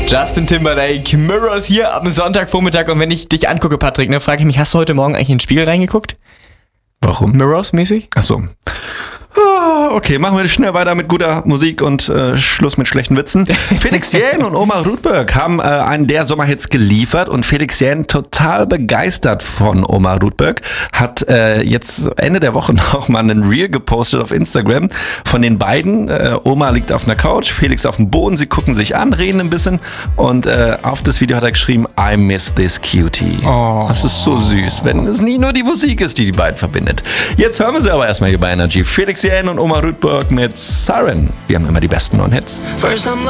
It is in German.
Justin Timberlake, Mirrors hier am Sonntagvormittag. Und wenn ich dich angucke, Patrick, ne, frage ich mich, hast du heute Morgen eigentlich in den Spiegel reingeguckt? Warum? Mirrors-mäßig? Achso. Okay, machen wir schnell weiter mit guter Musik und Schluss mit schlechten Witzen. Felix Jähn und Omar Rudberg haben einen der Sommerhits geliefert und Felix Jähn total begeistert von Omar Rudberg, hat jetzt Ende der Woche noch mal einen Reel gepostet auf Instagram von den beiden. Omar liegt auf einer Couch, Felix auf dem Boden, sie gucken sich an, reden ein bisschen und auf das Video hat er geschrieben, I miss this cutie. Oh. Das ist so süß, wenn es nie nur die Musik ist, die die beiden verbindet. Jetzt hören wir sie aber erstmal hier bei Energy. Felix Jähn und Omar Rudberg mit Siren. Wir haben immer die besten neuen Hits.